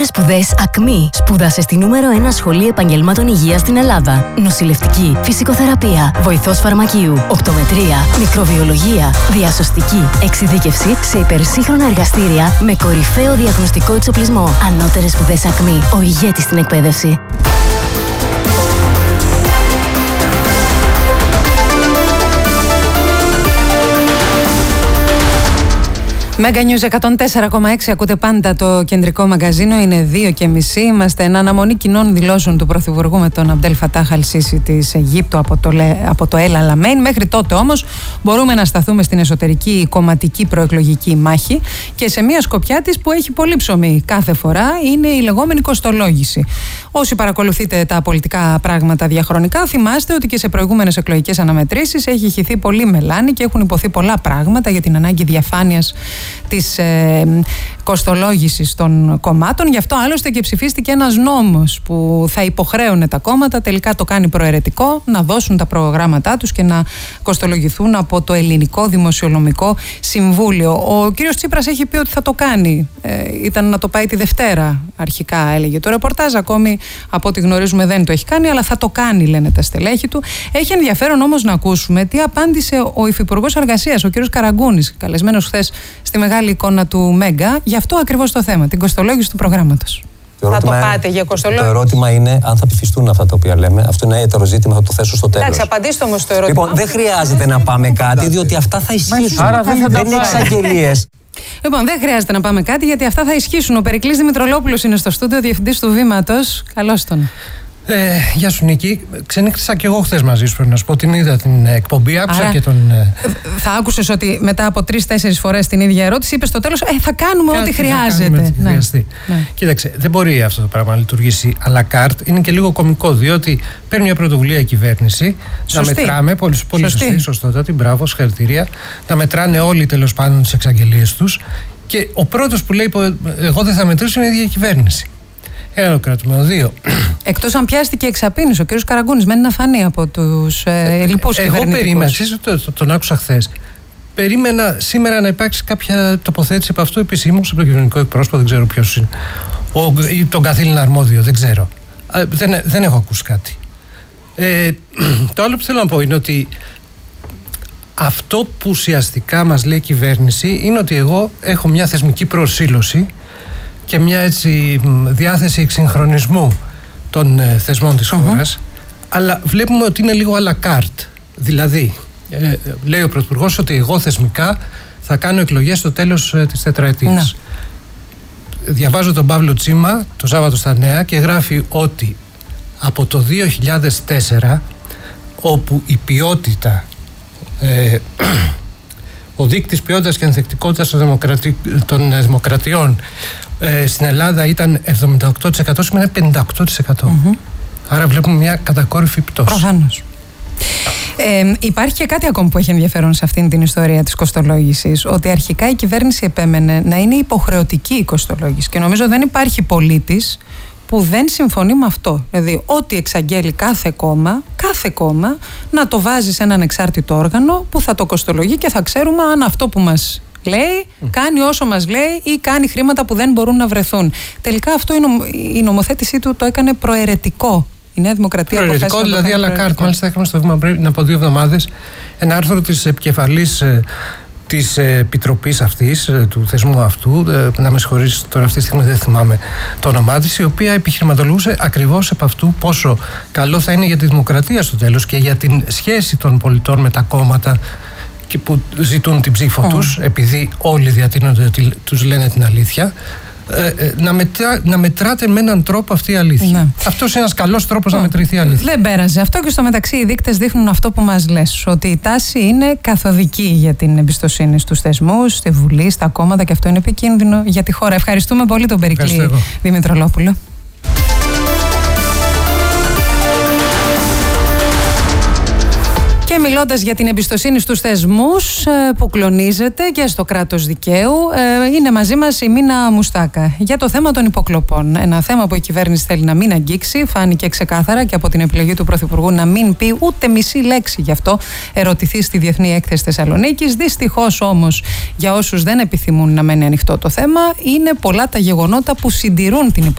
Σπουδές ΑΚΜΗ. Σπούδασε στη νούμερο 1 σχολή επαγγελμάτων υγείας στην Ελλάδα. Νοσηλευτική, φυσικοθεραπεία, βοηθός φαρμακείου, οπτομετρία, μικροβιολογία, διασωστική, εξειδίκευση σε υπερσύγχρονα εργαστήρια με κορυφαίο διαγνωστικό εξοπλισμό. Ανώτερες σπουδές ΑΚΜΗ. Ο ηγέτης στην εκπαίδευση. Mega News 104,6 ακούτε πάντα το κεντρικό μαγκαζίνο. Είναι 2:30. Είμαστε εν αναμονή κοινών δηλώσεων του Πρωθυπουργού με τον Αμπτέλ Φατάχ Αλ-Σίσι της Αιγύπτου από το El Alamein. Μέχρι τότε όμως μπορούμε να σταθούμε στην εσωτερική κομματική προεκλογική μάχη και σε μια σκοπιά της που έχει πολύ ψωμί κάθε φορά είναι η λεγόμενη κοστολόγηση. Όσοι παρακολουθείτε τα πολιτικά πράγματα διαχρονικά, θυμάστε ότι και σε προηγούμενες εκλογικές αναμετρήσεις έχει χυθεί πολύ μελάνι και έχουν υποθεί πολλά πράγματα για την ανάγκη διαφάνειας της κοστολόγησης των κομμάτων. Γι' αυτό άλλωστε και ψηφίστηκε ένας νόμος που θα υποχρέωνε τα κόμματα, τελικά το κάνει προαιρετικό, να δώσουν τα προγράμματά τους και να κοστολογηθούν από το Ελληνικό Δημοσιονομικό Συμβούλιο. Ο κύριος Τσίπρας έχει πει ότι θα το κάνει. Ήταν να το πάει τη Δευτέρα αρχικά, έλεγε το ρεπορτάζ. Ακόμη από ό,τι γνωρίζουμε δεν το έχει κάνει, αλλά θα το κάνει, λένε τα στελέχη του. Έχει ενδιαφέρον όμως να ακούσουμε τι απάντησε ο Υφυπουργός Εργασίας, ο κύριος Καραγκούνης, καλεσμένος χθες στη μεγάλη εικόνα του Μέγκα, γι' αυτό ακριβώς το θέμα, την κοστολόγηση του προγράμματος. Θα το πάτε για κοστολόγηση? Το ερώτημα είναι αν θα ψηφιστούν αυτά τα οποία λέμε. Αυτό είναι έτερο ζήτημα, θα το θέσω στο τέλος. Εντάξει, απαντήστε όμως το ερώτημα. Λοιπόν, δεν χρειάζεται να πάμε κάτι, διότι αυτά θα ισχύσουν. Δεν είναι εξαγγελίες. Λοιπόν, δεν χρειάζεται να πάμε κάτι, γιατί αυτά θα ισχύσουν. Ο Περικλής Δημητρολόπουλος είναι στο στούντιο, διευθυντής του Βήματος. Καλώς τον. Γεια σου Νίκη. Ξενύχτησα και εγώ χθες μαζί σου, πρέπει να σου πω. Την είδα την εκπομπή, άκουσα και τον. Θα άκουσες ότι μετά από 3-4 φορές την ίδια ερώτηση είπες στο τέλος θα κάνουμε ό,τι χρειάζεται. Κοίταξε, δεν μπορεί αυτό το πράγμα να λειτουργήσει à la carte. Είναι και λίγο κωμικό, διότι παίρνει μια πρωτοβουλία η κυβέρνηση. Σωστή. Να μετράμε. Πολύ σωστή, σωστότατη, μπράβο, συγχαρητήρια. Να μετράνε όλοι τέλος πάντων τις εξαγγελίες τους. Και ο πρώτος που λέει εγώ δεν θα μετρήσω είναι η ίδια κυβέρνηση. Ένα το κρατούμενο. 2. Εκτός αν πιάστηκε εξαπίνης, ο κ. Καραγκούνης μένει να φανεί από τους λοιπούς κυβερνητικούς. Εγώ περίμενα, τον άκουσα χθες. Περίμενα σήμερα να υπάρξει κάποια τοποθέτηση από αυτού επισήμως από τον κοινωνικό εκπρόσωπο, δεν ξέρω ποιος είναι. Ή τον καθήλυνα αρμόδιο, δεν ξέρω. Δεν έχω ακούσει κάτι. Το άλλο που θέλω να πω είναι ότι αυτό που ουσιαστικά μας λέει η κυβέρνηση είναι ότι εγώ έχω μια θεσμική προσήλωση και μια έτσι διάθεση εξυγχρονισμού των θεσμών της χώρας, αλλά βλέπουμε ότι είναι λίγο à la carte. Δηλαδή, λέει ο Πρωθυπουργός ότι εγώ θεσμικά θα κάνω εκλογές στο τέλος της τετραετίας. Διαβάζω τον Παύλο Τσίμα το Σάββατο στα Νέα και γράφει ότι από το 2004, όπου η ποιότητα, ο δείκτης ποιότητας και ανθεκτικότητας των δημοκρατιών στην Ελλάδα ήταν 78%, σήμερα είναι 58%. Άρα βλέπουμε μια κατακόρυφη πτώση. Προφανώς. Υπάρχει και κάτι ακόμα που έχει ενδιαφέρον σε αυτήν την ιστορία της κοστολόγησης, ότι αρχικά η κυβέρνηση επέμενε να είναι υποχρεωτική η κοστολόγηση και νομίζω δεν υπάρχει πολίτης που δεν συμφωνεί με αυτό. Δηλαδή, ό,τι εξαγγέλει κάθε κόμμα να το βάζει σε έναν εξάρτητο όργανο που θα το κοστολογεί και θα ξέρουμε αν αυτό που μας λέει κάνει όσο μας λέει ή κάνει χρήματα που δεν μπορούν να βρεθούν. Τελικά αυτό η νομοθέτησή του το έκανε προαιρετικό. Η Νέα Δημοκρατία προαιρετικό, δηλαδή à la carte. Μάλιστα, είχαμε στο βήμα πριν από 2 εβδομάδες ένα άρθρο της επικεφαλής της επιτροπής αυτής, του θεσμού αυτού, να με συγχωρήσεις τώρα αυτή τη στιγμή δεν θυμάμαι το όνομά της, η οποία επιχειρηματολογούσε ακριβώς επ' αυτού πόσο καλό θα είναι για τη δημοκρατία στο τέλος και για την σχέση των πολιτών με τα κόμματα και που ζητούν την ψήφο τους, επειδή όλοι διατείνονται ότι τους λένε την αλήθεια, να μετράτε με έναν τρόπο αυτή η αλήθεια. Ναι. Αυτός είναι ένας καλός τρόπος να μετρηθεί η αλήθεια. Δεν πέρασε αυτό και στο μεταξύ οι δείκτες δείχνουν αυτό που μας λες, ότι η τάση είναι καθοδική για την εμπιστοσύνη στους θεσμούς, στη Βουλή, στα κόμματα και αυτό είναι επικίνδυνο για τη χώρα. Ευχαριστούμε πολύ τον Περικλή Δημητρολόπουλο. Και μιλώντας για την εμπιστοσύνη στους θεσμούς που κλονίζεται και στο κράτος δικαίου, είναι μαζί μας η Μίνα Μουστάκα για το θέμα των υποκλοπών. Ένα θέμα που η κυβέρνηση θέλει να μην αγγίξει, φάνηκε ξεκάθαρα και από την επιλογή του Πρωθυπουργού να μην πει ούτε μισή λέξη γι' αυτό, ερωτηθεί στη Διεθνή Έκθεση Θεσσαλονίκης. Δυστυχώς όμως, για όσους δεν επιθυμούν να μένει ανοιχτό το θέμα, είναι πολλά τα γεγονότα που συντηρούν την